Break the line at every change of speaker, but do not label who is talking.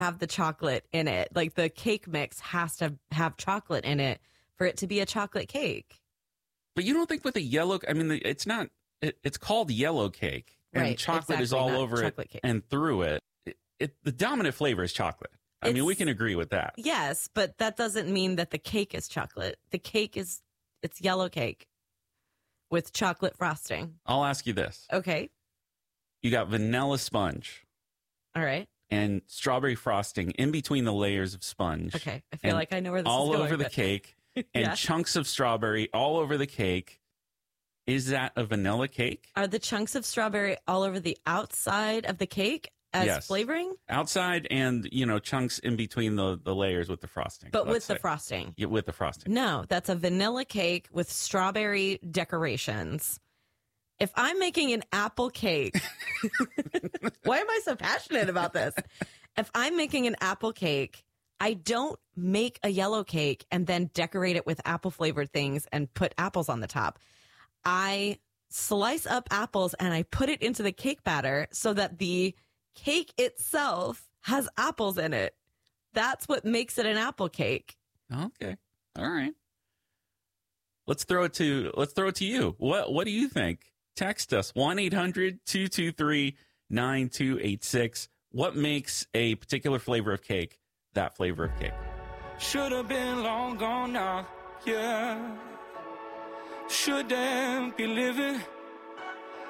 have the chocolate in it. Like the cake mix has to have chocolate in it for it to be a chocolate cake.
But you don't think with a yellow, I mean, it's not, it's called yellow cake, and
Right,
chocolate is
exactly,
all
not
over it
chocolate cake.
and through it. The dominant flavor is chocolate. I mean, we can agree with that.
Yes, but that doesn't mean that the cake is chocolate. The cake it's yellow cake with chocolate frosting.
I'll ask you this.
Okay.
You got vanilla sponge.
All right.
And strawberry frosting in between the layers of sponge.
Okay. I feel like I know where this is
all
going.
All over the cake and
Yeah.
chunks of strawberry all over the cake. Is that a vanilla cake?
Are the chunks of strawberry all over the outside of the cake as
Yes.
flavoring?
Outside and, chunks in between the layers with the frosting.
But with the frosting?
Yeah, with the frosting.
No, that's a vanilla cake with strawberry decorations. If I'm making an apple cake, why am I so passionate about this? If I'm making an apple cake, I don't make a yellow cake and then decorate it with apple flavored things and put apples on the top. I slice up apples and I put it into the cake batter so that the cake itself has apples in it. That's what makes it an apple cake.
Okay. All right. Let's throw it to you. What do you think? Text us 1-800-223-9286. What makes a particular flavor of cake that flavor of cake?
Should have been long gone now, yeah. Shouldn't be living